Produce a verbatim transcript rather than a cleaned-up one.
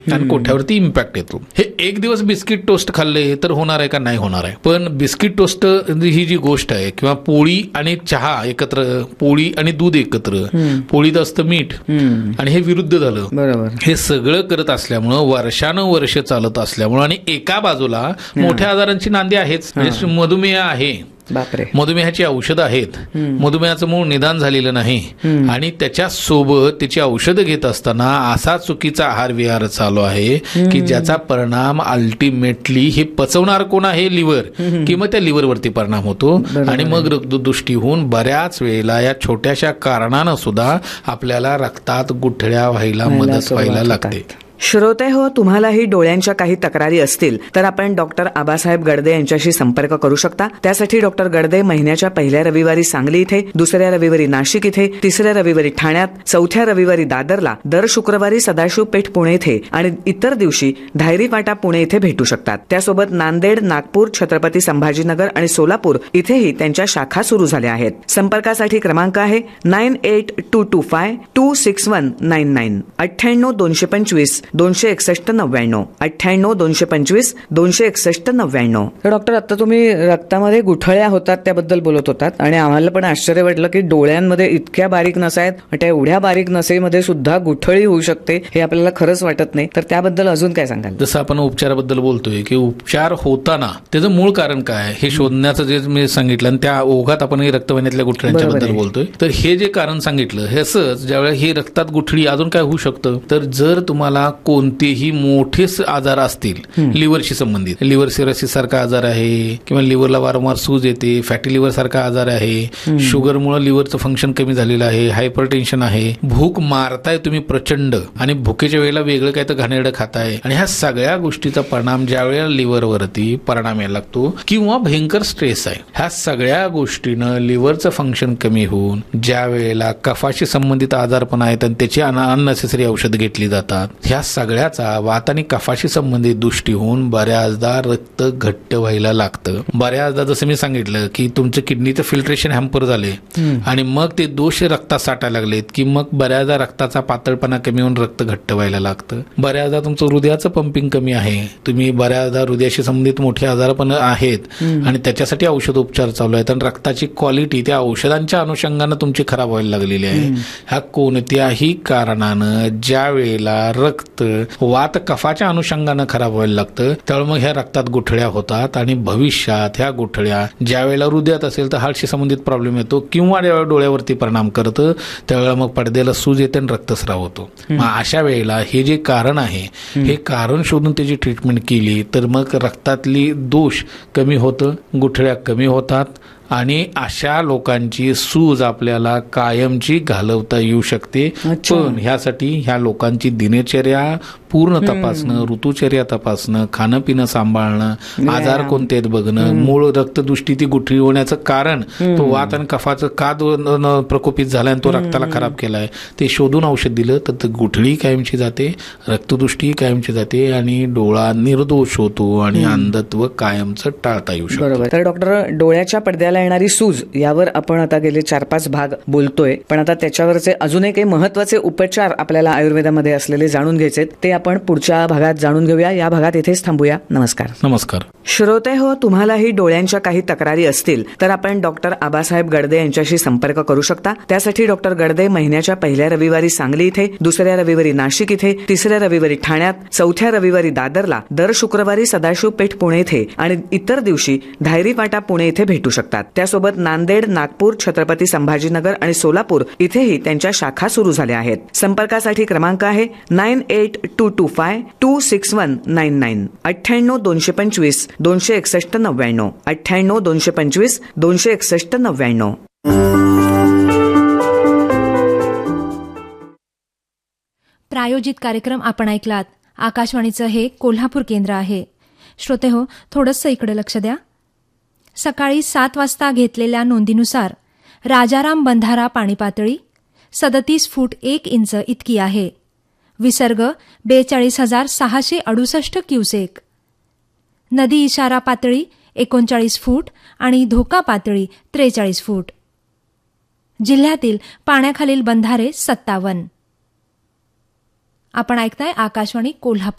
आणि कोठ्यावरती इम्पॅक्ट येतो. हे एक दिवस बिस्किट टोस्ट खाल्ले तर होणार आहे का? नाही होणार आहे. पण बिस्किट टोस्ट ही जी गोष्ट आहे किंवा पोळी आणि चहा एकत्र, पोळी आणि दूध एकत्र, पोळीत असतं मीठ आणि हे विरुद्ध झालं. बरोबर. हे सगळं करत असल्यामुळं वर्षानुवर्ष चालत असल्यामुळं आणि एका बाजूला मोठ्या आजारांची नांदी आहेच. म्हणजे मधुमेह आहे, बापरे, मधुमेहाची औषधं आहेत, मधुमेहाचं मूळ निदान झालेलं नाही आणि त्याच्यासोबत त्याची औषधं घेत असताना असा चुकीचा आहार विहार चालू आहे की ज्याचा परिणाम अल्टिमेटली हे पचवणार कोण आहे? लिव्हर, किंवा त्या लिव्हरवरती परिणाम होतो आणि मग रक्तदृष्टी होऊन बऱ्याच वेळेला या छोट्याशा कारणानं सुद्धा आपल्याला रक्तात गुठळ्या व्हायला मदत व्हायला लागते. श्रोते हो, तुम्हालाही डोळ्यांच्या काही तक्रारी असतील तर आपण डॉक्टर आबासाहेब गडदे यांच्याशी संपर्क करू शकता. त्यासाठी डॉक्टर गडदे महिन्याच्या पहिल्या रविवारी सांगली इथे, दुसऱ्या रविवारी नाशिक इथे, तिसऱ्या रविवारी ठाण्यात, चौथ्या रविवारी दादरला, दर शुक्रवारी सदाशिव पेठ पुणे इथे आणि इतर दिवशी धायरी फाटा पुणे इथे भेटू शकतात. त्यासोबत नांदेड, नागपूर, छत्रपती संभाजीनगर आणि सोलापूर इथेही त्यांच्या शाखा सुरू झाल्या आहेत. संपर्कासाठी क्रमांक आहे nine eight to to five to six one nine nine अठ्ठ्याण्णव दोनशे पंचवीस दोनशे एकसष्ट नव्याण्णव अठ्ठ्याण्णव दोनशे पंचवीस दोनशे एकसष्ट नव्याण्णव. तर डॉक्टर, आता तुम्ही रक्तामध्ये गुठळ्या होतात त्याबद्दल बोलत होतात आणि आम्हाला पण आश्चर्य वाटलं की डोळ्यांमध्ये इतक्या बारीक नसा आहेत, त्या एवढ्या बारीक नसेमध्ये सुद्धा गुठळी होऊ शकते हे आपल्याला खरंच वाटत नाही. तर त्याबद्दल अजून काय सांगाल? जसं आपण उपचाराबद्दल बोलतोय की उपचार होताना त्याचं मूळ कारण काय हे शोधण्याचं जे मी सांगितलं आणि त्या ओघात आपण रक्तवाहिन्यातल्या गुठळ्यांच्या बद्दल बोलतोय. तर हे जे कारण सांगितलं हे असंच, ज्यावेळेला हे रक्तात गुठळी अजून काय होऊ शकतं तर जर तुम्हाला कोणतेही मोठेच आजार असतील लिव्हरशी संबंधित, लिव्हर सिरोसिस सारखा आजार आहे किंवा लिव्हरला वारंवार सूज येते, फॅटी लिव्हर सारखा आजार आहे, शुगरमुळे लिव्हरचं फंक्शन कमी झालेलं आहे, हायपरटेन्शन आहे, भूक मारताय तुम्ही प्रचंड आणि भुकेच्या वेळेला वेगळं काय तर घाणेरडं खाताय आणि ह्या सगळ्या गोष्टीचा परिणाम ज्या वेळेला लिव्हरवरती परिणाम यायला लागतो किंवा भयंकर स्ट्रेस आहे, ह्या सगळ्या गोष्टीनं लिव्हरचं फंक्शन कमी होऊन ज्या वेळेला कफाशी संबंधित आजारपण आहेत आणि त्याची अननेसेसरी औषध घेतली जातात, ह्या सगळ्याचा वात आणि कफाशी संबंधित दृष्टी होऊन बऱ्याचदा रक्त घट्ट व्हायला लागतं. बऱ्याचदा जसं मी सांगितलं की तुमचं किडनीचं फिल्ट्रेशन हॅम्पर झाले आणि मग ते दोष रक्तात साठायला लागलेत की मग बऱ्याचदा रक्ताचा पातळपणा कमी होऊन रक्त घट्ट व्हायला लागतं. बऱ्याचदा तुमचं हृदयाचं पंपिंग कमी आहे, तुम्ही बऱ्याचदा हृदयाशी संबंधित मोठे आजारपण आहेत आणि त्याच्यासाठी औषध उपचार चालू आहेत आणि रक्ताची क्वालिटी त्या औषधांच्या अनुषंगानं तुमची खराब व्हायला लागलेली आहे. ह्या कोणत्याही कारणानं ज्या वेळेला रक्त वात कफाच्या अनुषंगानं खराब व्हायला लागतं त्यामुळे मग ह्या रक्तात गुठळ्या होतात आणि भविष्यात ह्या गुठळ्या ज्या वेळेला हृदयात असेल तर हार्टशी संबंधित प्रॉब्लेम येतो किंवा डोळ्यावरती परिणाम करतं, त्यावेळेला मग पडद्याला सूज येते आणि रक्तस्राव होतो. मग अशा वेळेला हे जे कारण आहे हे कारण शोधून त्याची ट्रीटमेंट केली तर मग रक्तातली दोष कमी होतं, गुठळ्या कमी होतात आणि अशा लोकांची सूज आपल्याला कायमची घालवता येऊ शकते. पण ह्यासाठी ह्या लोकांची दिनचर्या पूर्ण तपासणं, ऋतुचर्या तपासणं, खाणं पिणं सांभाळणं, आजार कोणते आहेत बघणं, मूळ रक्तदृष्टी ती गुठळी होण्याचं कारण तो वात आणि कफाचं का प्रकोपित झालाय आणि तो रक्ताला खराब केलाय ते शोधून औषध दिलं तर गुठळी कायमची जाते, रक्तदृष्टी कायमची जाते आणि डोळा निर्दोष होतो आणि अंधत्व कायमचं टाळता येऊ शकतं. बरोबर. तर डॉक्टर, डोळ्याच्या पडद्याला येणारी सूज यावर आपण आता गेले चार पाच भाग बोलतोय, पण आता त्याच्यावरचे अजूनही काही महत्वाचे उपचार आपल्याला आयुर्वेदामध्ये असलेले जाणून घ्यायचे, ते आपण पुढच्या भागात जाणून घेऊया. या भागात इथेच थांबूया. नमस्कार. नमस्कार. श्रोते हो, तुम्हालाही डोळ्यांच्या काही तक्रारी असतील तर आपण डॉक्टर आबासाहेब गडदे यांच्याशी संपर्क करू शकता. त्यासाठी डॉक्टर गडदे महिन्याच्या पहिल्या रविवारी सांगली इथे, दुसऱ्या रविवारी नाशिक इथे, तिसऱ्या रविवारी ठाण्यात, चौथ्या रविवारी दादरला, दर शुक्रवारी सदाशिव पेठ पुणे इथे आणि इतर दिवशी धायरी फाटा पुणे इथे भेटू शकतात. त्यासोबत नांदेड, नागपूर, छत्रपती संभाजीनगर आणि सोलापूर इथेही त्यांच्या शाखा सुरू झाल्या आहेत. संपर्कासाठी क्रमांक आहे nine eight to to five to six one nine nine अठ्ठ्याण्णव दोनशे पंचवीस दोनशे एकसष्ट नव्याण्णव अठ्ठ्याण्णव दोनशे पंचवीस दोनशे एकसष्ट नव्याण्णव. प्रायोजित कार्यक्रम आपण ऐकलात. आकाशवाणीचं हे कोल्हापूर केंद्र आहे. श्रोते हो, थोडंसं इकडे लक्ष द्या. सकाळी सात वाजता घेतलेल्या नोंदीनुसार राजाराम बंधारा पाणी पातळी सदतीस फूट एक इंच इतकी आहे. विसर्ग बेचाळीस हजार सहाशे अडुसष्ट क्युसेक. नदी इशारा पातळी एकोणचाळीस फूट आणि धोका पातळी त्रेचाळीस फूट. जिल्ह्यातील पाण्याखालील बंधारे सत्तावन्न. आपण ऐकताय आकाशवाणी कोल्हापूर.